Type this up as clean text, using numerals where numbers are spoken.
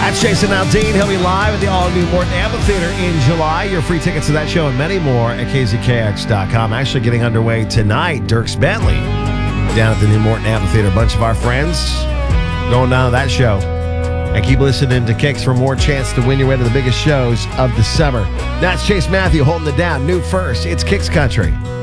That's Jason Aldean. He'll be live at the all-new Morton Amphitheater in July. Your free tickets to that show and many more at kzkx.com. Actually getting underway tonight. Dierks Bentley down at the new Morton Amphitheater. A bunch of our friends going down to that show. And keep listening to Kicks for more chance to win your way to the biggest shows of the summer. That's Chase Matthew holding it down. New first, it's Kicks Country.